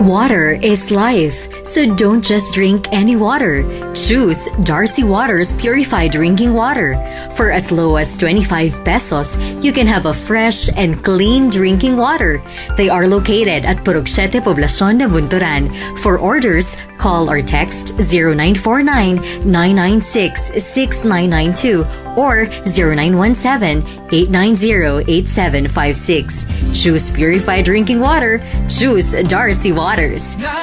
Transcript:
Water is life, so don't just drink any water. Choose Darcy Waters Purified Drinking Water. For as low as 25 pesos, you can have a fresh and clean drinking water. They are located at Purok 7 Poblacion de Bunturan. For orders, call or text 0949-996-6992 or 0917-890-8756. Choose purified drinking water. Choose Darcy Waters.